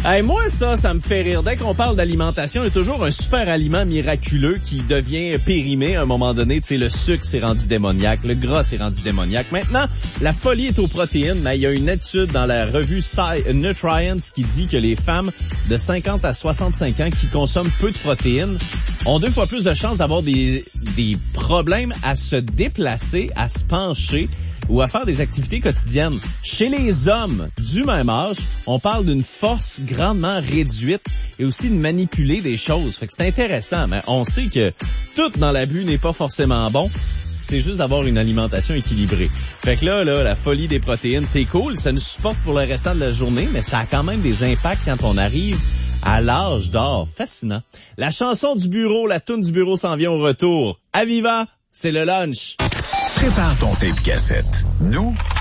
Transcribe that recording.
Hey, moi, ça me fait rire. Dès qu'on parle d'alimentation, il y a toujours un super aliment miraculeux qui devient périmé à un moment donné. Tu sais, le sucre s'est rendu démoniaque, le gras s'est rendu démoniaque. Maintenant, la folie est aux protéines, mais il y a une étude dans la revue Nutrients qui dit que les femmes de 50 à 65 ans qui consomment peu de protéines ont 2 fois plus de chances d'avoir des problèmes à se déplacer, à se pencher ou à faire des activités quotidiennes. Chez les hommes du même âge, on parle d'une force grandement réduite et aussi de manipuler des choses. Fait que c'est intéressant, mais on sait que tout dans l'abus n'est pas forcément bon. C'est juste d'avoir une alimentation équilibrée. Fait que là, la folie des protéines, c'est cool, ça nous supporte pour le restant de la journée, mais ça a quand même des impacts quand on arrive à l'âge d'or. Fascinant. La chanson du bureau, la toune du bureau s'en vient au retour. Aviva, c'est le lunch. Prépare ton tape cassette. Nous,